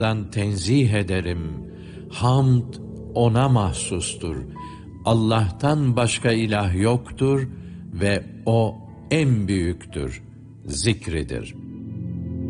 tenzih ederim. Hamd ona mahsustur. Allah'tan başka ilah yoktur ve o en büyüktür. Zikridir.